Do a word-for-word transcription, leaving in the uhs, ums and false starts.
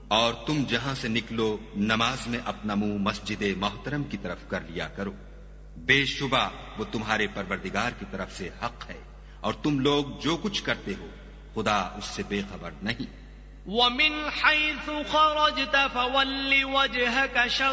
और तुम जहां से निकलो नमाज में अपना मुंह मस्जिद मोहतरम की तरफ कर लिया करो, बेशुबा वो तुम्हारे परवरदिगार की तरफ से हक है, और तुम लोग जो कुछ करते हो खुदा उससे बेखबर नहीं। وَمِنْ حَيْثُ خَرَجْتَ فَوَلِّ وَجْهَكَ